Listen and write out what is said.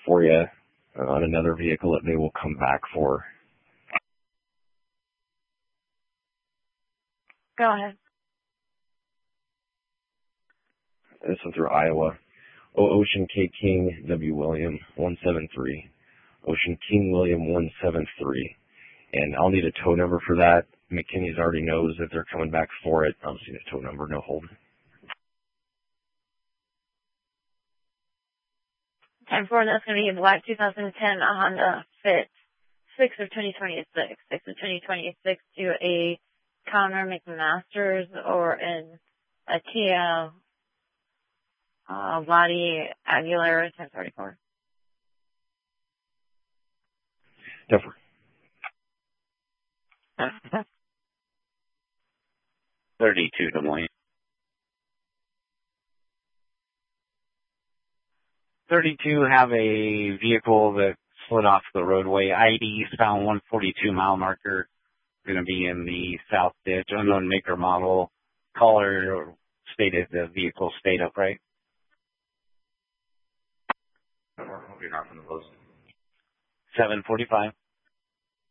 for you on another vehicle that they will come back for. Go ahead. This one through Iowa. Ocean K King W William 173. Ocean King William 173. And I'll need a tow number for that. McKinney's already knows that they're coming back for it. I'll just need a tow number, no hold. 10-4, that's going to be a black 2010 Honda Fit 6 of 2026. 6 of 2026 to a Conner McMasters or a Kia body Aguilera 1034. Different. 32 Des Moines. 32 have a vehicle that slid off the roadway. ID found 142 mile marker. Going to be in the south ditch. Unknown maker model. Caller stated the vehicle stayed upright. Hope you're not from the post. 745.